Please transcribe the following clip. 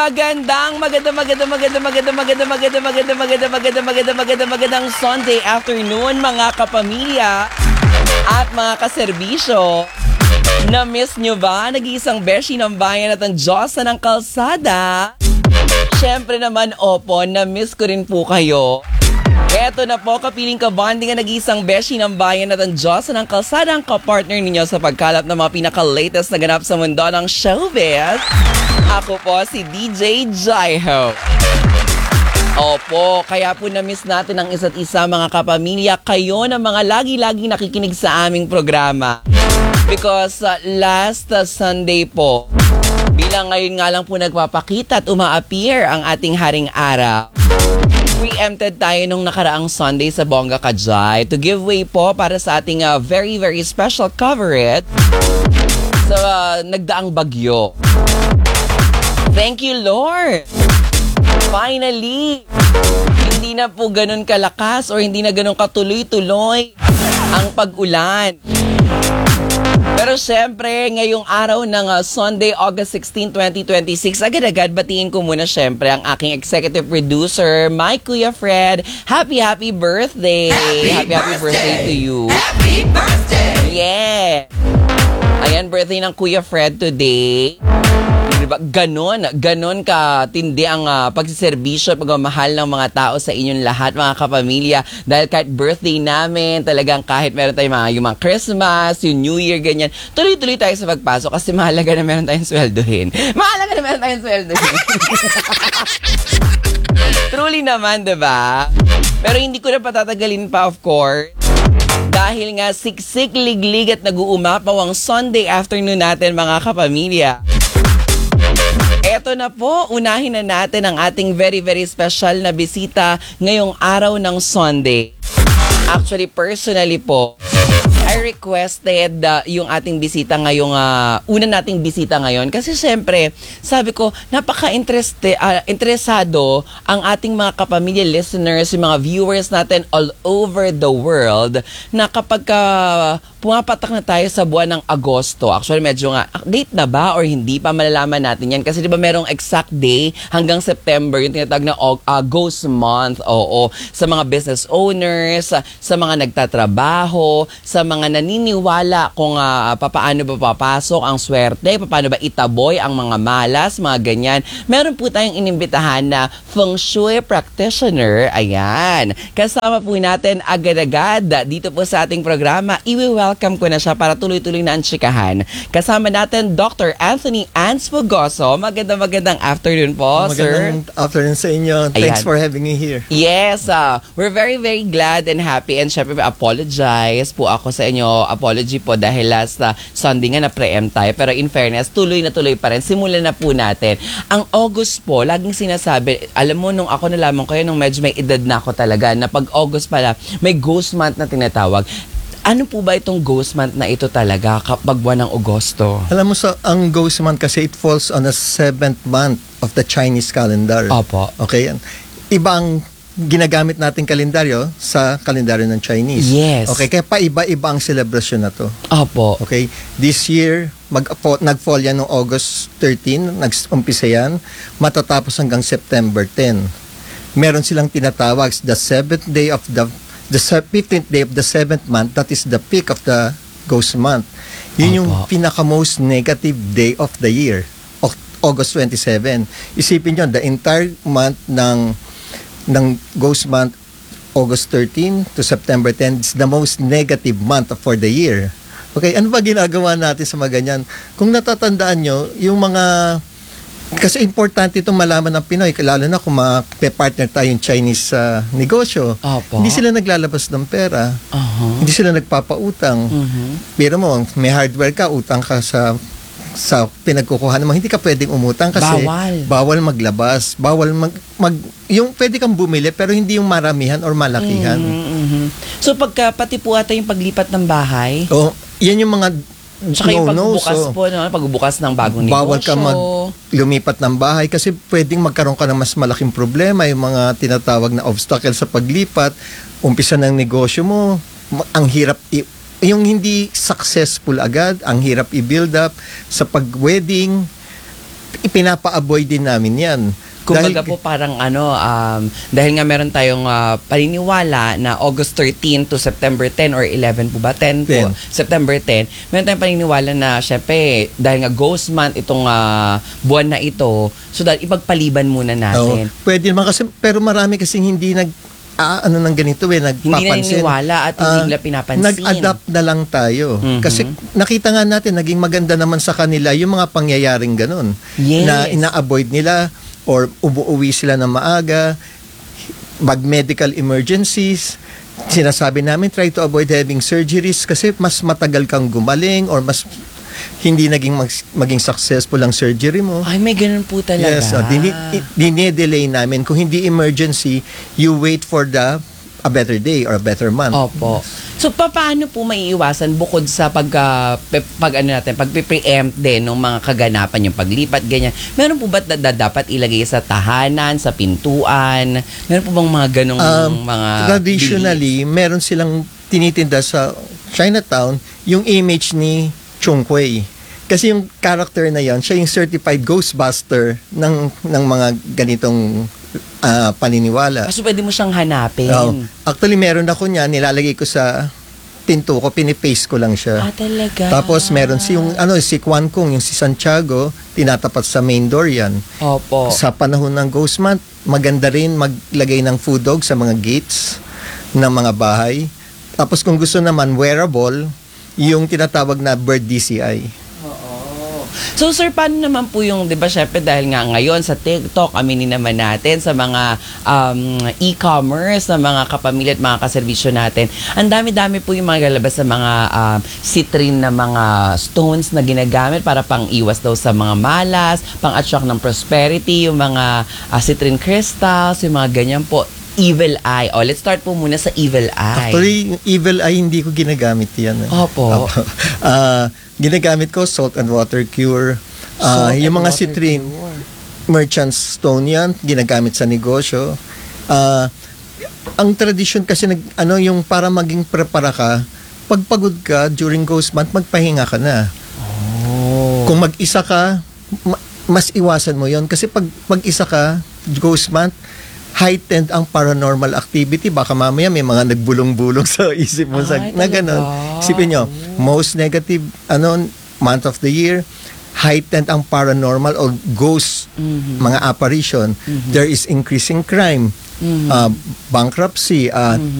magandang Sunday afternoon mga kapamilya at mga kaserbisyo. Na-miss nyo ba? Nag-iisang beshi ng bayan at ang Diyosa ng kalsada? Siyempre naman, opo, na-miss ko rin po kayo. Eto na po, kapiling kabanding ang nag-iisang beshi ng bayan at ang Diyosa ng kalsada ang kapartner ninyo sa pagkalap ng mga pinaka-latest na ganap sa mundo ng showbiz. Ako po si DJ Jaiho. Opo, kaya po na-miss natin ang isa't isa mga kapamilya. Kayo na mga lagi-lagi nakikinig sa aming programa. Because last Sunday po, bilang ngayon nga lang po nagpapakita at uma-appear ang ating haring araw, preempted tayo nung nakaraang Sunday sa Bongga Kajay to give way po para sa ating very very special coverage sa nagdaang bagyo. Thank you, Lord! Finally, hindi na po ganun kalakas or hindi na ganun katuloy-tuloy ang pag-ulan. Pero syempre, ngayong araw ng Sunday, August 16, 2026, agad-agad batiin ko muna syempre ang aking executive producer, my Kuya Fred. Happy birthday! Happy birthday to you! Happy birthday! Yeah! Ayan, birthday ng Kuya Fred today. Diba? Ganon ka tindi ang pagsiservisyo at pagmamahal ng mga tao sa inyong lahat, mga kapamilya. Dahil kahit birthday namin, talagang kahit meron tayong yung mga Christmas, yung New Year, ganyan, tuloy-tuloy tayo sa pagpasok kasi mahalaga na meron tayong sweldohin. Truly naman, diba? Pero hindi ko na patatagalin pa, of course. Dahil nga siksik, liglig at nag-uumapaw ang Sunday afternoon natin, mga kapamilya. Eto na po, unahin na natin ang ating very very special na bisita ngayong araw ng Sunday. Actually, personally po, I requested yung ating bisita ngayong, una nating bisita ngayon. Kasi siyempre, sabi ko, interesado ang ating mga kapamilya listeners, yung mga viewers natin all over the world, na kapag pumapatak na tayo sa buwan ng Agosto, actually medyo nga, date na ba or hindi pa, malalaman natin yan. Kasi di ba merong exact day hanggang September, yung tinatawag na Ghost Month, oo, sa mga business owners, sa mga nagtatrabaho, sa mga naniniwala kung paano ba papasok ang swerte, paano ba itaboy ang mga malas, mga ganyan. Meron po tayong inimbitahan na Feng Shui practitioner. Ayan. Kasama po natin agad-agad dito po sa ating programa. Welcome ko na siya para tuloy-tuloy na ang chikahan. Kasama natin Dr. Anthony Ans Fugoso. Magandang afternoon po, sir. Magandang afternoon sa inyo. Thanks for having me here. Yes, we're very very glad and happy, and syempre apologize po ako sa inyo. Apology po dahil last Sunday nga na-preempt tayo, pero in fairness, tuloy na tuloy pa rin. Simulan na po natin. Ang August po, laging sinasabi, alam mo, nung ako nalaman ko yun, nung medyo may edad na ako talaga, na pag August pala, may ghost month na tinatawag. Ano po ba itong ghost month na ito talaga kapag buwan ng Agosto? Alam mo, ang ghost month kasi it falls on the 7th month of the Chinese calendar. Opo. Okay, yan. Ibang ginagamit nating kalendaryo sa kalendaryo ng Chinese. Yes. Okay, kaya paiba-iba ang celebration na to. Opo. Okay, this year, nag-fall yan noong August 13, nag-umpisa yan, matatapos hanggang September 10. Meron silang tinatawag the 15th day of the 7th month, that is the peak of the ghost month. Yun yung pinaka-most negative day of the year, August 27. Isipin nyo, the entire month ng ghost month, August 13 to September 10, is the most negative month for the year. Okay, ano ba ginagawa natin sa mga ganyan? Kung natatandaan nyo, yung mga... Kasi importante itong malaman ng Pinoy, lalo na kung partner tayong Chinese negosyo. Opo. Hindi sila naglalabas ng pera. Hindi sila nagpapautang. Pero mo, may hardware ka, utang ka sa pinagkukuhan mo, hindi ka pwedeng umutang kasi bawal maglabas, bawal yung pwede kang bumili pero hindi yung maramihan or malakihan. So pati po ata yung paglipat ng bahay? Yan yung mga tsaka yung pagbubukas po, pagbubukas ng bagong negosyo. Bawal ka lumipat ng bahay kasi pwedeng magkaroon ka ng mas malaking problema, yung mga tinatawag na obstacle sa paglipat, umpisa ng negosyo mo, ang hirap yung hindi successful agad, ang hirap i-build up sa pag-wedding, ipinapa-avoid din namin yan. Kumbaga po parang dahil nga meron tayong paniniwala na August 13 to September 10 or 11 po ba? 10 po. 10. September 10. Meron tayong paniniwala na syempre dahil nga ghost month itong buwan na ito, so dahil ipagpaliban muna natin. Pwede naman kasi, pero marami kasi hindi ng ganito Hindi nagpapansin. naniniwala at hindi nila pinapansin. Nag-adapt na lang tayo. Mhm. Kasi nakita nga natin, naging maganda naman sa kanila yung mga pangyayaring ganun. Yes. Na ina-avoid nila or umuwi sila ng maaga, mag-medical emergencies. Sinasabi namin, try to avoid having surgeries kasi mas matagal kang gumaling or mas hindi maging successful ang surgery mo. Ay, may ganun po talaga. Yes, dine-delay namin. Kung hindi emergency, you wait for a better day or a better month. Opo. So, paano po maiiwasan bukod sa pag-preempt din ng mga kaganapan, yung paglipat, ganyan. Meron po ba dapat ilagay sa tahanan, sa pintuan? Meron po bang mga ganong mga Traditionally, meron silang tinitinda sa Chinatown yung image ni Chung Kuei. Kasi yung character na yan, siya yung certified ghostbuster ng mga ganitong paniniwala. So, pwede mo siyang hanapin. Actually, meron ako niya, nilalagay ko sa pinto ko, pinipaste ko lang siya. Talaga? Tapos meron si Quan Kung, yung si Santiago, tinatapat sa main door yan. Opo. Sa panahon ng Ghost Month, maganda rin maglagay ng food dog sa mga gates ng mga bahay. Tapos kung gusto naman, wearable, yung tinatawag na bird DCI. So sir, paano naman po yung, di ba syempre dahil nga ngayon sa TikTok, aminin naman natin sa mga e-commerce, sa mga kapamilya at mga kaservisyo natin, ang dami-dami po yung mga lalabas sa mga citrine na mga stones na ginagamit para pang iwas daw sa mga malas, pang attract ng prosperity, yung mga citrine crystals, yung mga ganyan po. Evil eye. Let's start po muna sa evil eye. Actually, yung evil eye, hindi ko ginagamit yan. Opo. Ginagamit ko salt and water cure. Yung mga citrine merchant stone yan, ginagamit sa negosyo. Ang tradisyon kasi yung para maging prepara ka, pag pagod ka during Ghost Month, magpahinga ka na. Kung mag-isa ka, mas iwasan mo yon kasi pag mag-isa ka, Ghost Month, heightened ang paranormal activity. Baka mamaya may mga nagbulong-bulong sa isip mo na gano'n. Isipin nyo, most negative month of the year, heightened ang paranormal or ghost, mga apparition. There is increasing crime, bankruptcy,